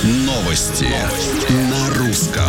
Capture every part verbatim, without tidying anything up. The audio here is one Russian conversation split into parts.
Новости на русском.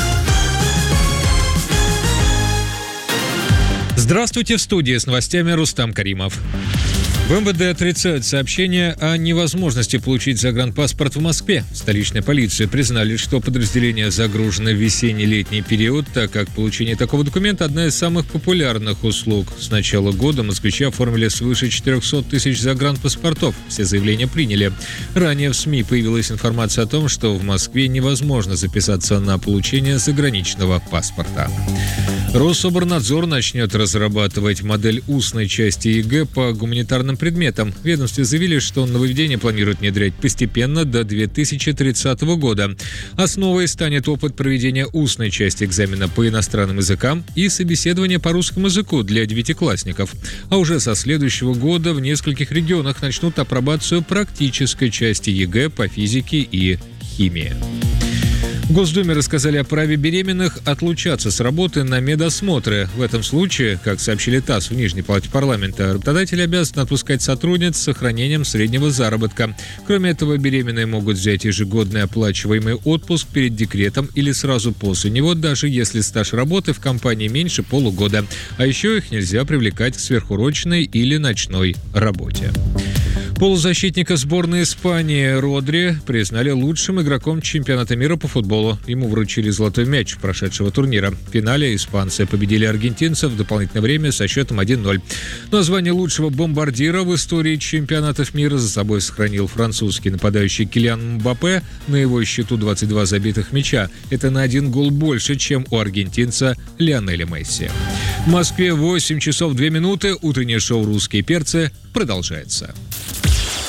Здравствуйте, в студии с новостями Рустам Каримов. В эм вэ дэ отрицают сообщение о невозможности получить загранпаспорт в Москве. Столичная полиция признали, что подразделения загружены в весенне-летний период, так как получение такого документа – одна из самых популярных услуг. С начала года москвичи оформили свыше четыреста тысяч загранпаспортов. Все заявления приняли. Ранее в СМИ появилась информация о том, что в Москве невозможно записаться на получение заграничного паспорта. Рособорнадзор начнет разрабатывать модель устной части ЕГЭ по гуманитарным предметам. В ведомстве заявили, что нововведение планируют внедрять постепенно до две тысячи тридцатого года. Основой станет опыт проведения устной части экзамена по иностранным языкам и собеседования по русскому языку для девятиклассников. А уже со следующего года в нескольких регионах начнут апробацию практической части ЕГЭ по физике и химии. В Госдуме рассказали о праве беременных отлучаться с работы на медосмотры. В этом случае, как сообщили ТАСС в Нижней палате парламента, работодатель обязан отпускать сотрудниц с сохранением среднего заработка. Кроме этого, беременные могут взять ежегодный оплачиваемый отпуск перед декретом или сразу после него, даже если стаж работы в компании меньше полугода. А еще их нельзя привлекать к сверхурочной или ночной работе. Полузащитника сборной Испании Родри признали лучшим игроком чемпионата мира по футболу. Ему вручили золотой мяч прошедшего турнира. В финале испанцы победили аргентинцев в дополнительное время со счетом один ноль. Но звание лучшего бомбардира в истории чемпионатов мира за собой сохранил французский нападающий Килиан Мбаппе. На его счету двадцать два забитых мяча. Это на один гол больше, чем у аргентинца Лионеля Месси. В Москве восемь часов две минуты. Утреннее шоу «Русские перцы» продолжается.